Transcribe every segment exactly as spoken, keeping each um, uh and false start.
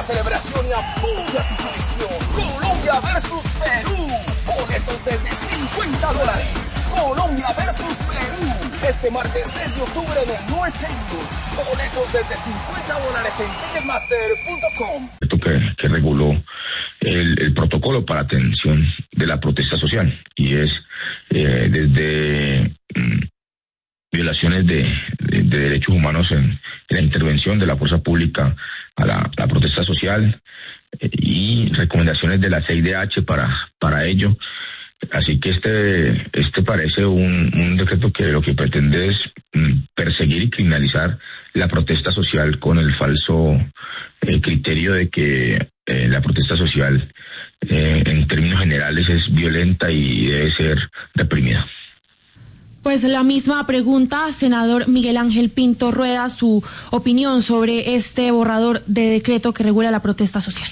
la celebración y apoya tu selección. Colombia versus Perú. Boletos desde cincuenta dólares. Colombia versus Perú. Este martes seis de octubre en el Nuez Stadium. Boletos desde cincuenta dólares en ticketmaster punto com. Que, que reguló el, el protocolo para atención de la protesta social, y es eh, desde mm, violaciones de, de, de derechos humanos en, en la intervención de la fuerza pública a la, la protesta social eh, y recomendaciones de la C I D H para, para ello. Así que este este parece un, un decreto que lo que pretende es mm, perseguir y criminalizar la protesta social con el falso eh, criterio de que eh, la protesta social eh, en términos generales es violenta y debe ser reprimida. Pues la misma pregunta, senador Miguel Ángel Pinto Rueda, su opinión sobre este borrador de decreto que regula la protesta social.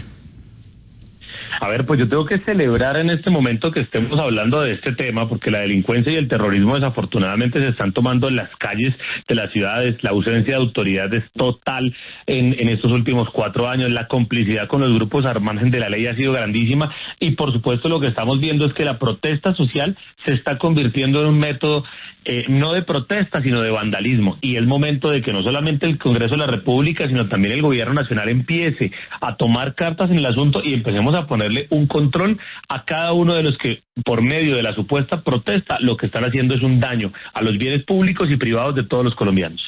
A ver, pues yo tengo que celebrar en este momento que estemos hablando de este tema, porque la delincuencia y el terrorismo desafortunadamente se están tomando en las calles de las ciudades. La ausencia de autoridad es total en, en estos últimos cuatro años. La complicidad con los grupos al margen de la ley ha sido grandísima, y por supuesto lo que estamos viendo es que la protesta social se está convirtiendo en un método eh, no de protesta, sino de vandalismo. Y es momento de que no solamente el Congreso de la República, sino también el Gobierno Nacional empiece a tomar cartas en el asunto y empecemos a ponerle un control a cada uno de los que, por medio de la supuesta protesta, lo que están haciendo es un daño a los bienes públicos y privados de todos los colombianos.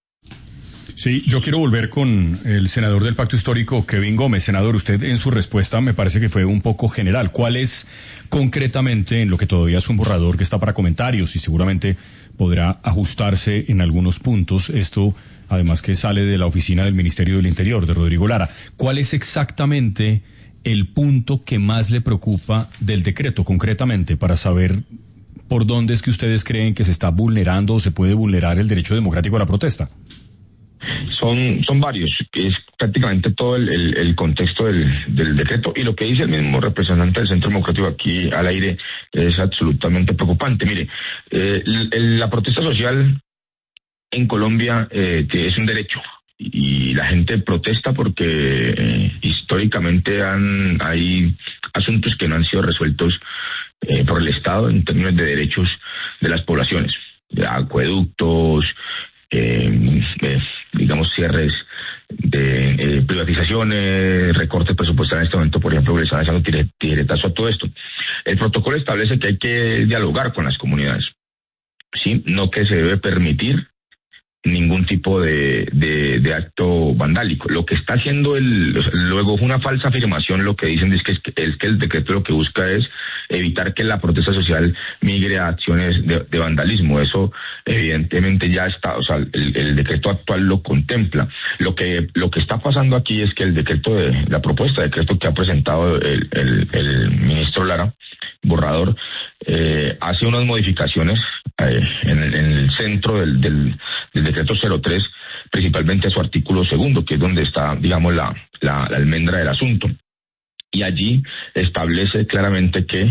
Sí, yo quiero volver con el senador del Pacto Histórico, Kevin Gómez. Senador, usted en su respuesta me parece que fue un poco general. ¿Cuál es concretamente, en lo que todavía es un borrador que está para comentarios y seguramente podrá ajustarse en algunos puntos, esto además que sale de la oficina del Ministerio del Interior, de Rodrigo Lara, cuál es exactamente el punto que más le preocupa del decreto, concretamente, para saber por dónde es que ustedes creen que se está vulnerando o se puede vulnerar el derecho democrático a la protesta? Son son varios, es prácticamente todo el, el, el contexto del, del decreto, y lo que dice el mismo representante del Centro Democrático aquí al aire es absolutamente preocupante. Mire, eh, el, la protesta social en Colombia eh, que es un derecho, y la gente protesta porque eh, históricamente han hay asuntos que no han sido resueltos eh, por el Estado en términos de derechos de las poblaciones, de acueductos, eh, eh, digamos cierres de eh, privatizaciones, recortes presupuestarios en este momento, por ejemplo, que le están haciendo tire, tiretazo a todo esto. El protocolo establece que hay que dialogar con las comunidades, sí, no que se debe permitir ningún tipo de, de, de acto vandálico. Lo que está haciendo el, luego es una falsa afirmación, lo que dicen es que, es que el decreto lo que busca es evitar que la protesta social migre a acciones de, de vandalismo. Eso evidentemente ya está, o sea, el, el decreto actual lo contempla. Lo que, lo que está pasando aquí es que el decreto de, la propuesta de decreto que ha presentado el, el, el ministro Lara, borrador, eh, hace unas modificaciones eh, en, el, en el centro del, del, del decreto cero tres, principalmente a su artículo segundo, que es donde está, digamos, la, la, la almendra del asunto. Y allí establece claramente que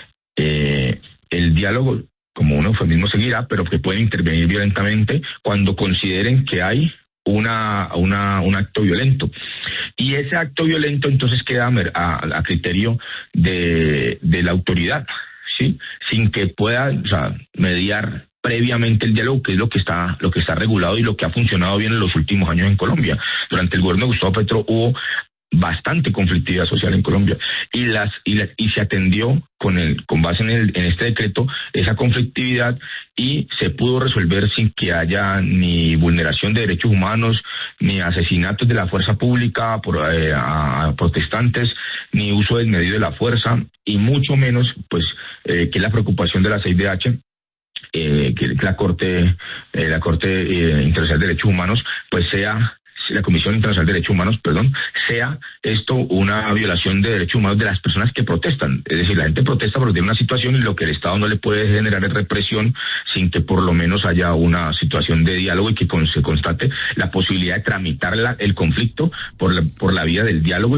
eh, el diálogo, como un eufemismo, seguirá, pero que pueden intervenir violentamente cuando consideren que hay una, una un acto violento. Y ese acto violento entonces queda a, a criterio de, de la autoridad, ¿sí? Sin que pueda, o sea, mediar previamente el diálogo, que es lo que está lo que está regulado y lo que ha funcionado bien en los últimos años en Colombia. Durante el gobierno de Gustavo Petro hubo bastante conflictividad social en Colombia, y las y, la, y se atendió con el con base en el en este decreto esa conflictividad, y se pudo resolver sin que haya ni vulneración de derechos humanos, ni asesinatos de la fuerza pública por eh, a, a protestantes, ni uso desmedido de la fuerza, y mucho menos pues eh, que la preocupación de la C I D H, eh, que la Corte eh, la Corte eh, Internacional de Derechos Humanos pues sea la Comisión Internacional de Derechos Humanos, perdón, sea esto una violación de derechos humanos de las personas que protestan. Es decir, la gente protesta porque tiene una situación, y lo que el Estado no le puede generar es represión sin que por lo menos haya una situación de diálogo y que con, se constate la posibilidad de tramitar la, el conflicto por la, por la vía del diálogo.